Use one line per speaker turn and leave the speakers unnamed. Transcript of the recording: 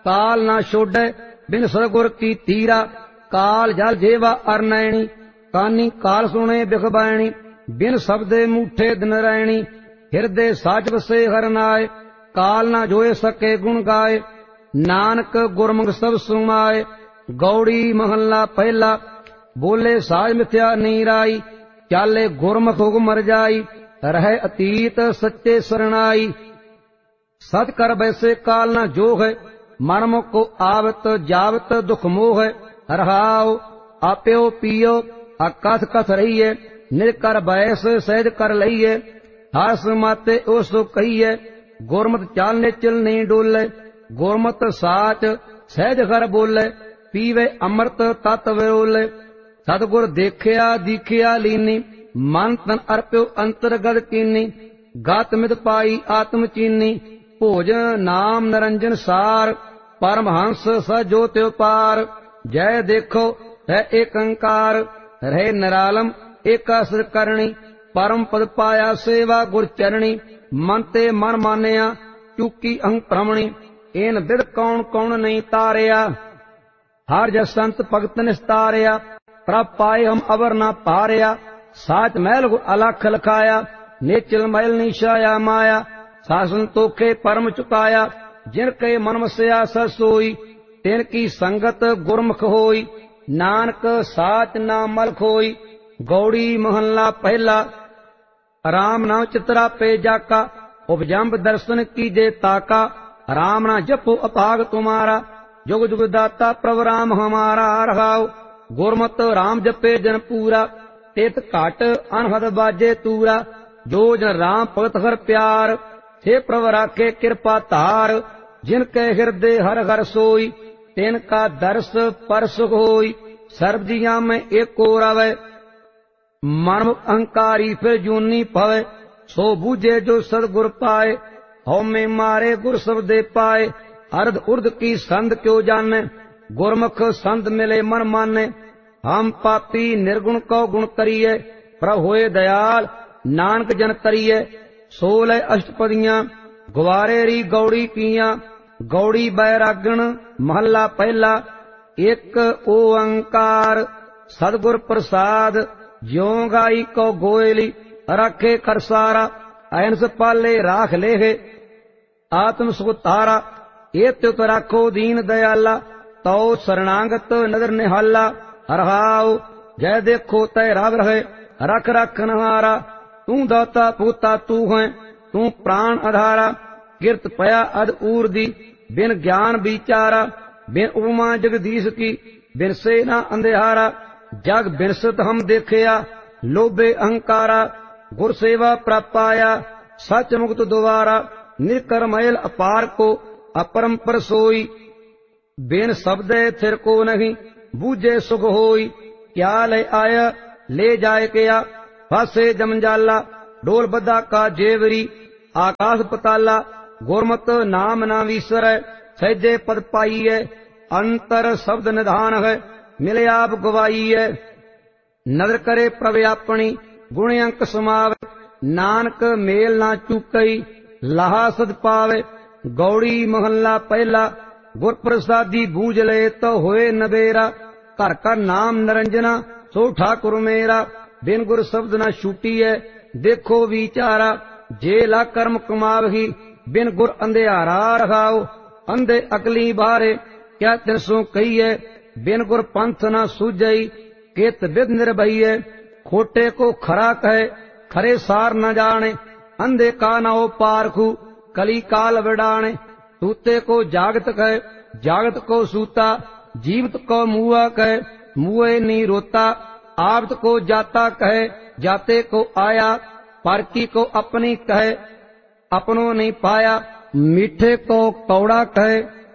काल ना छोड़े बिन सतगुर की तीरा। काल जल जेवा अरनैणी कानी काल सुने बिखबैणी। बिन शब्दे मूठे दिन रैणी हिरदे साच बसे हरनाए। काल ना जोए सके गुण गाए नानक गुरमुख सब सुमाए। गौड़ी महला पहला बोले साज मिथ्या नीराई। चाले गुरमुख हुक्म मर जाई रहे अतीत सच्चे शरणाई। सत कर बैसे काल न जोह मर्म को आवत जावत दुख मोह। रहाओ आप्यो पियो अकथ कथ रहिए निज कर बैस सहज कर लईए। हस माते उस कहिए गुरमत चाल निचल नहीं डोले। गुरमत साच सहज कर बोले पीवे अमृत तत विरोले। सतगुर देखिया दीखिया लीनी मन तन अर्प्यो अंतरगत कीनी। गत मित पाई आत्म चीनी भोजन नाम निरंजन सार। परमहंस सजोत्यो पार जय देखो है एक अंकार। रहे निरालम एकासर करणी परम पद पाया सेवा गुर चरणी। मन ते मन मानिया चूकी अहं भ्रमणी। एन बिद कौन कौन नहीं तारिया हर जस संत भगत निस्तारिया। प्रभ पाए हम अवर ना पारिया साच महल गुर अलख लखाया। नेचल महल निशाया माया शासन तोखे परम चुकाया। जिन के मन मसया सस सोई तिन की संगत गुरमुख होई। नानक साच नाम मल खोई। गौड़ी महला पहला राम नाम चितरा पे जाका। उपजम्ब दर्शन कीजे ताका। राम ना जपो अपाग तुम्हारा जुग जुग दाता प्रभु राम हमारा। रहाओ गुरमत राम जपे जन पूरा तित घट अनहद बाजे तूरा। जो जन राम भगत हर प्यार हे प्रभु राखे कृपा धार। जिनके हृदय हर हर सोई तिनका दर्श परस होई। सर्व जिया में एको रवै मर्म अहंकारी फिर जूनी पवे। सो बूझे जो सदगुर पाए हौ में मारे गुर सब दे पाए। अर्ध उर्ध की संद क्यों जाने गुरमुख संद मिले मन माने। हम पापी निर्गुण को गुण करिए प्रभु होए दयाल नानक जन करिए। 16 अष्टपदियां ग्वारे री गौड़ी किया। गौड़ी बैरागण महला पहला एक ओंकार। सदगुर प्रसाद ज्यों गाई को गोयली रखे करसारा। अहनस पाले राख लेहे आत्म सुख तारा। ये त्युत राखो दीन दयाला तो शरणागत नदर निहाला। रहाओ जय देखो तय राग रहे रख रख नहारा। तू दाता पूता तू है तू प्राण आधारा। कीर्त पया अद ऊर्दी बिन ज्ञान विचारा। बिन उपमा जगदीश की बिन सेना अंधेहारा। जग बिरसत हम देखिया लोभे अहंकारा। गुर सेवा प्रापाया सच मुक्त द्वारा। निर्कर मैल अपार को अपरंपर सोई। बिन शब्दे थिर को नहीं बूझे सुख होई। क्या ले आया ले जाए क्या फासे जमजाला। डोल बदा का जेवरी आकाश पताला। गुरमत नाम ना विसर सहजे पद पाई है। अंतर शब्द निधान है मिले आप गवाई है। नदर करे प्रभु अपनी गुण अंक समावे। नानक मेल ना चूकई लाहा सद पावे। गौड़ी महला पहला गुर प्रसादी बूझ ले तो होए नबेरा। घर का नाम निरंजना सो ठाकुर मेरा। बिन गुर शब्द न छूटी है देखो विचारा। जे ला कर्म कमावही बिन गुर अंधेहारा। रखाओ अंधे अकली बारे क्या तिनसो कही है। बिन गुर पंथ न सूझई केत विद निर्भई है। खोटे को खरा कहे खरे सार न जाने। अंधे का न हो पारखू कली काल विडाणे। सूते को जागत कहे जागत को सूता। जीवत को मुआ कहे मुए नी रोता। आबत को जाता कहे जाते को आया। पारकी को अपनी कहे अपनों नहीं पाया। मीठे को कौड़ा कहे